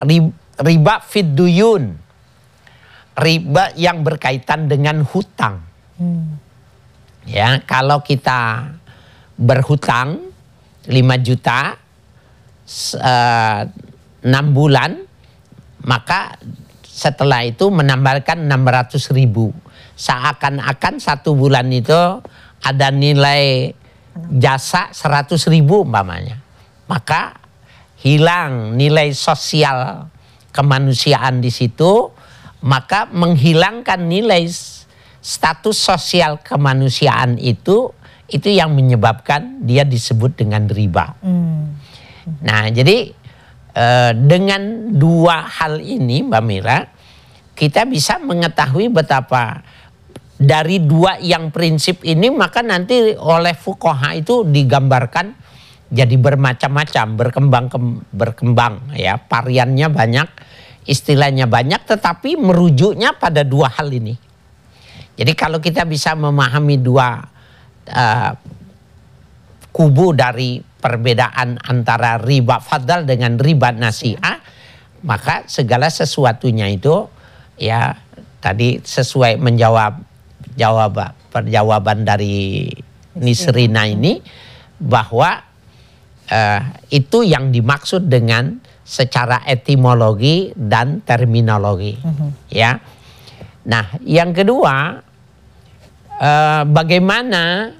riba fid duyun, riba yang berkaitan dengan hutang. Ya, kalau kita berhutang 5 juta 6 bulan, maka setelah itu menambahkan 600.000. Seakan-akan 1 bulan itu ada nilai jasa 100.000 umpamanya. Maka hilang nilai sosial kemanusiaan di situ, maka menghilangkan nilai status sosial kemanusiaan itu yang menyebabkan dia disebut dengan riba. Nah, jadi dengan 2 hal ini Mbak Mira, kita bisa mengetahui betapa dari 2 yang prinsip ini, maka nanti oleh fuqaha itu digambarkan jadi bermacam-macam, berkembang ya, variannya banyak, istilahnya banyak, tetapi merujuknya pada 2 hal ini. Jadi kalau kita bisa memahami 2 kubu dari perbedaan antara riba fadl dengan riba nasi'ah, maka segala sesuatunya itu ya tadi sesuai menjawab perjawaban dari Nisrina ini, bahwa itu yang dimaksud dengan secara etimologi dan terminologi. Ya. Nah, yang kedua, bagaimana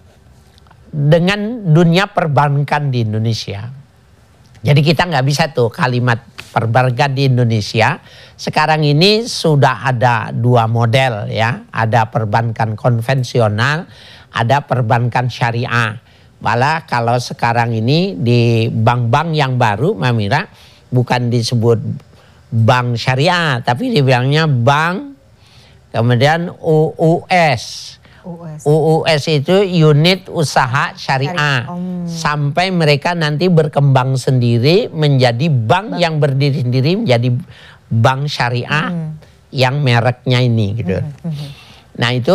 dengan dunia perbankan di Indonesia? Jadi kita nggak bisa tuh kalimat perbankan di Indonesia. Sekarang ini sudah ada 2 model ya. Ada perbankan konvensional, ada perbankan syariah. Malah kalau sekarang ini di bank-bank yang baru, Mbak Mira, bukan disebut bank syariah, tapi dibilangnya bank, kemudian UUS. UUS itu unit usaha syariah. Sampai mereka nanti berkembang sendiri menjadi bank yang berdiri sendiri, menjadi bank syariah yang mereknya ini gitu. Nah, itu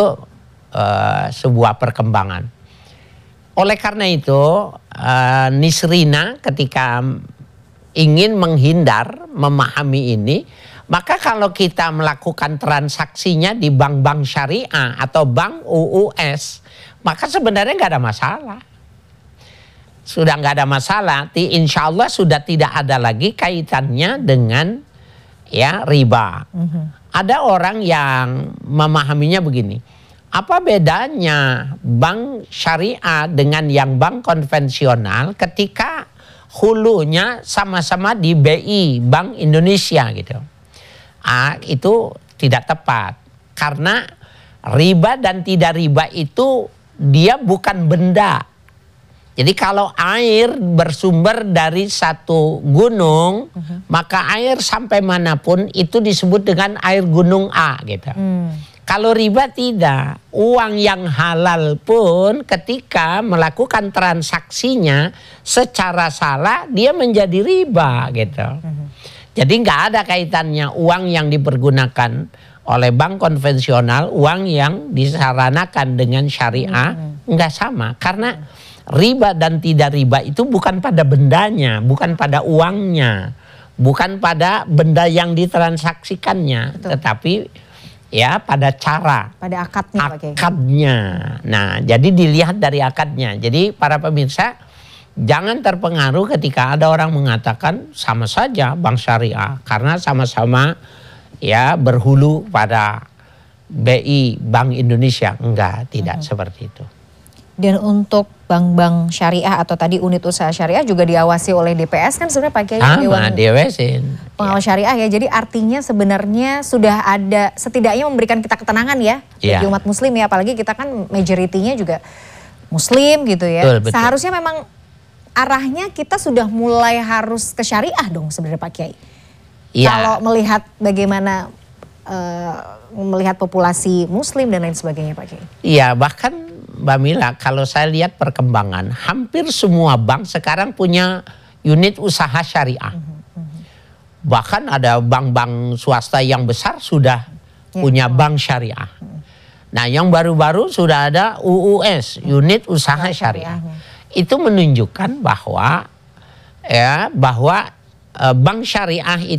sebuah perkembangan. Oleh karena itu Nisrina ketika ingin menghindar memahami ini, maka kalau kita melakukan transaksinya di bank-bank syariah atau bank UUS, maka sebenarnya nggak ada masalah. Sudah nggak ada masalah, insya Allah sudah tidak ada lagi kaitannya dengan ya riba. Ada orang yang memahaminya begini, apa bedanya bank syariah dengan yang bank konvensional ketika hulunya sama-sama di BI, Bank Indonesia gitu. Itu tidak tepat. Karena riba dan tidak riba itu dia bukan benda. Jadi kalau air bersumber dari satu gunung, maka air sampai manapun itu disebut dengan air gunung A gitu. Kalau riba tidak, uang yang halal pun ketika melakukan transaksinya secara salah dia menjadi riba gitu. Jadi nggak ada kaitannya uang yang dipergunakan oleh bank konvensional, uang yang disaranakan dengan syariah nggak sama. Karena riba dan tidak riba itu bukan pada bendanya, bukan pada uangnya, bukan pada benda yang ditransaksikannya, tetapi ya pada cara, pada akadnya. Akadnya. Nah, jadi dilihat dari akadnya. Jadi para pemirsa jangan terpengaruh ketika ada orang mengatakan sama saja bank syariah karena sama-sama ya berhulu pada BI Bank Indonesia. Enggak, tidak seperti itu. Dan untuk bank-bank syariah atau tadi unit usaha syariah juga diawasi oleh DPS kan sebenarnya Pak Kiai, Dewan Pengawas Syariah ya. Jadi artinya sebenarnya sudah ada setidaknya memberikan kita ketenangan ya bagi umat muslim ya, apalagi kita kan majoritinya juga muslim gitu ya. Betul. Seharusnya memang arahnya kita sudah mulai harus ke syariah dong sebenarnya Pak Kiai. Kalau melihat bagaimana melihat populasi muslim dan lain sebagainya Pak Kiai. Iya, bahkan Mbak Mila, kalau saya lihat perkembangan, hampir semua bank sekarang punya unit usaha syariah. Bahkan ada bank-bank swasta yang besar sudah punya bank syariah. Nah, yang baru-baru sudah ada UUS, unit usaha syariah. Itu menunjukkan bahwa bank syariah